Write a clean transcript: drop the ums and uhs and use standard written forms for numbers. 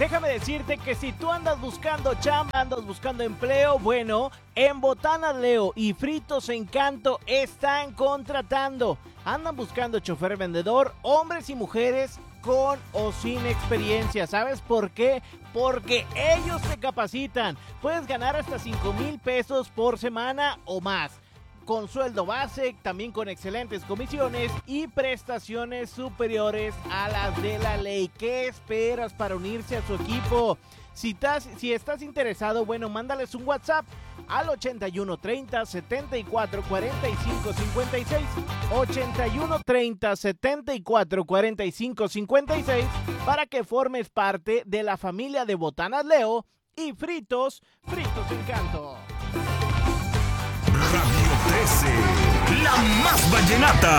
Déjame decirte que si tú andas buscando chamba, andas buscando empleo, bueno, en Botanas Leo y Fritos Encanto están contratando. Andan buscando chofer vendedor, hombres y mujeres con o sin experiencia. ¿Sabes por qué? Porque ellos te capacitan. Puedes ganar hasta 5,000 pesos por semana o más, con sueldo base, también con excelentes comisiones y prestaciones superiores a las de la ley. ¿Qué esperas para unirse a su equipo? Si estás interesado, bueno, mándales un WhatsApp al 81 30 74 45 56, 81 30 74 45 56, para que formes parte de la familia de Botanas Leo y Fritos Encanto. Radio 13, la más vallenata.